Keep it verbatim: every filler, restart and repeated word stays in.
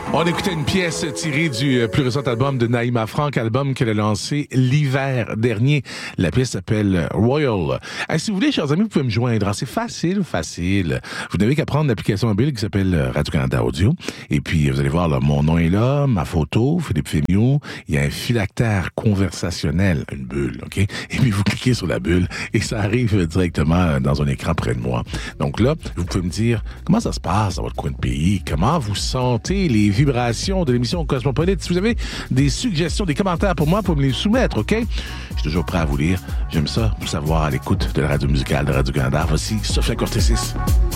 On écoutait une pièce tirée du plus récent album de Naïma Franck, album qu'elle a lancé l'hiver dernier. La pièce s'appelle Royal. Et si vous voulez, chers amis, vous pouvez me joindre. C'est facile, facile. Vous n'avez qu'à prendre l'application mobile qui s'appelle Radio-Canada Audio. Et puis, vous allez voir, là, mon nom est là, ma photo, Philippe Fémiot. Il y a un phylactère conversationnel, une bulle, OK? Et puis, vous cliquez sur la bulle et ça arrive directement dans un écran près de moi. Donc là, vous pouvez me dire comment ça se passe dans votre coin de pays, comment vous sentez les vibrations de l'émission Cosmopolite. Si vous avez des suggestions, des commentaires pour moi, pour me les soumettre, OK? Je suis toujours prêt à vous lire. J'aime ça, vous savoir à l'écoute de la radio musicale de Radio-Canada. Voici Sophia Cortésis.